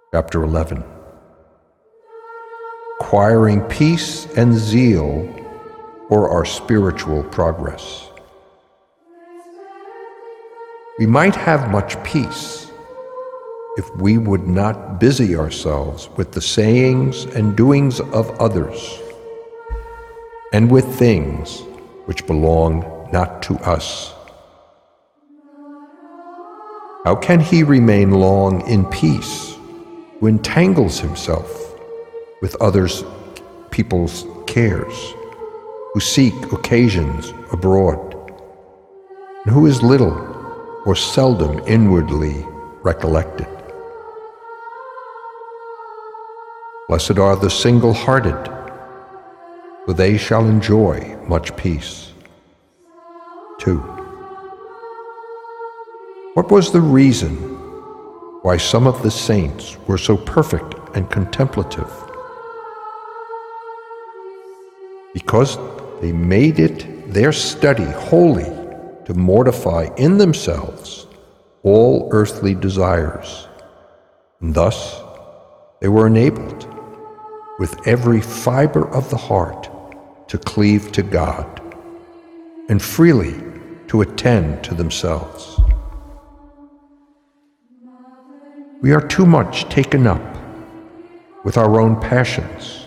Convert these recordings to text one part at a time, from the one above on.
Chapter 11. Acquiring peace and zeal for our spiritual progress. We might have much peace if we would not busy ourselves with the sayings and doings of others, and with things which belong not to us. How can he remain long in peace who entangles himself with others' people's cares, who seek occasions abroad, and who is little or seldom inwardly recollected? Blessed are the single-hearted, for they shall enjoy much peace. 2. What was the reason why some of the saints were so perfect and contemplative? Because they made it their study wholly to mortify in themselves all earthly desires, and thus they were enabled, with every fiber of the heart, to cleave to God, and freely to attend to themselves. We are too much taken up with our own passions,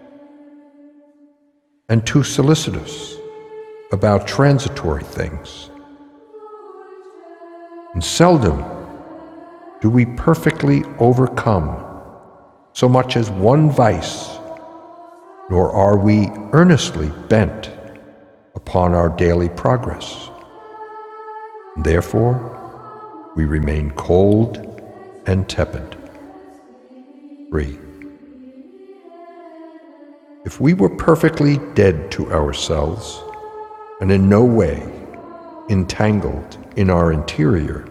and too solicitous about transitory things, and seldom do we perfectly overcome so much as one vice, nor are we earnestly bent upon our daily progress. Therefore, we remain cold and tepid. 3. If we were perfectly dead to ourselves, and in no way entangled in our interior,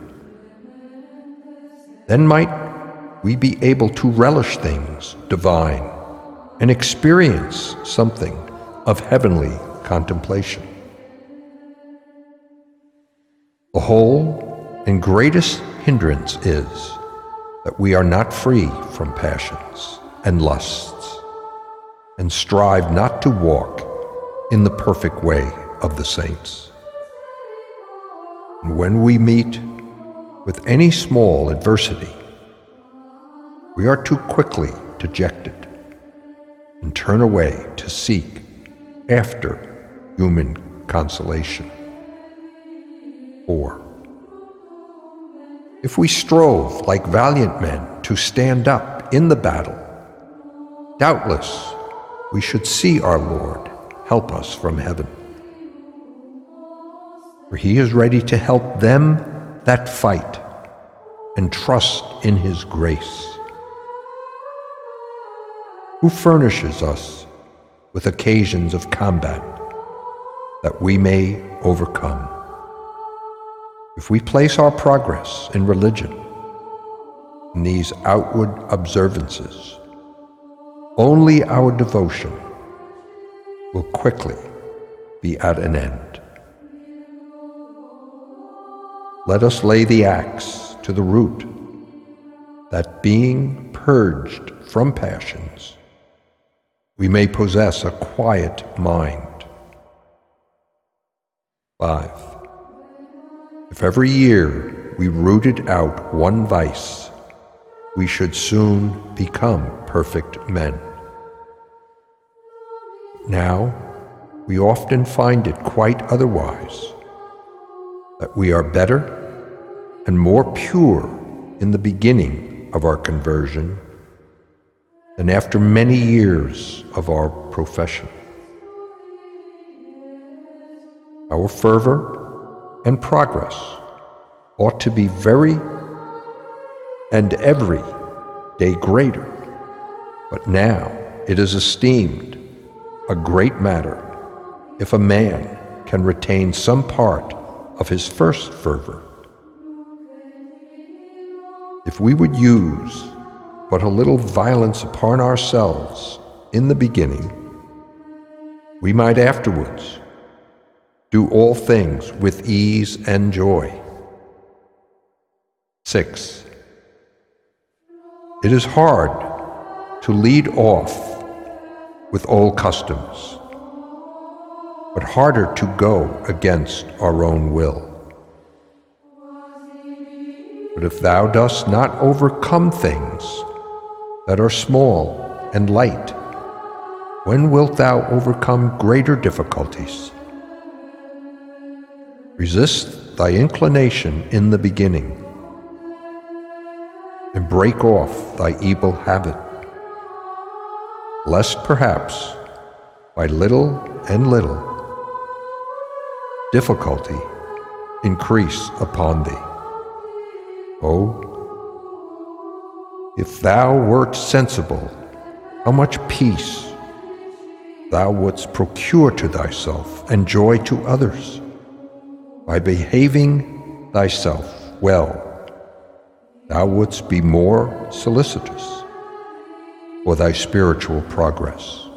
then might we be able to relish things divine and experience something of heavenly contemplation. The whole and greatest hindrance is that we are not free from passions and lusts, and strive not to walk in the perfect way of the saints. And when we meet with any small adversity, we are too quickly dejected and turn away to seek after human consolation. 4. If we strove like valiant men to stand up in the battle, doubtless we should see our Lord help us from heaven. For he is ready to help them that fight and trust in his grace, who furnishes us with occasions of combat that we may overcome. If we place our progress in religion in these outward observances, only our devotion will quickly be at an end. Let us lay the axe to the root, that being purged from passions, we may possess a quiet mind. 5. If every year we rooted out one vice, we should soon become perfect men. Now, we often find it quite otherwise, that we are better and more pure in the beginning of our conversion than after many years of our profession. Our fervor and progress ought to be very and every day greater, but now it is esteemed a great matter if a man can retain some part of his first fervor. If we would use but a little violence upon ourselves in the beginning, we might afterwards do all things with ease and joy. 6. It is hard to lead off with old customs, but harder to go against our own will. But if thou dost not overcome things that are small and light, when wilt thou overcome greater difficulties? Resist thy inclination in the beginning, and break off thy evil habit, lest perhaps by little and little difficulty increase upon thee. Oh, if thou wert sensible how much peace thou wouldst procure to thyself and joy to others by behaving thyself well, thou wouldst be more solicitous for thy spiritual progress.